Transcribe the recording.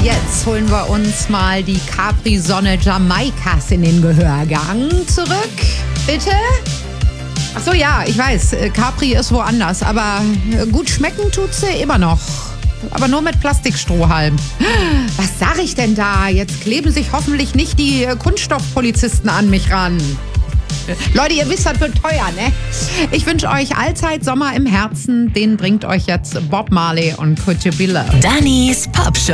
Jetzt holen wir uns mal die Capri-Sonne Jamaikas in den Gehörgang zurück. Bitte? Ach so, ja, ich weiß, Capri ist woanders, aber gut schmecken tut sie immer noch. Aber nur mit Plastikstrohhalm. Was sag ich denn da? Jetzt kleben sich hoffentlich nicht die Kunststoffpolizisten an mich ran. Leute, ihr wisst, das wird teuer, ne? Ich wünsche euch allzeit Sommer im Herzen. Den bringt euch jetzt Bob Marley und Could You Be Loved. Dannys Pop Show.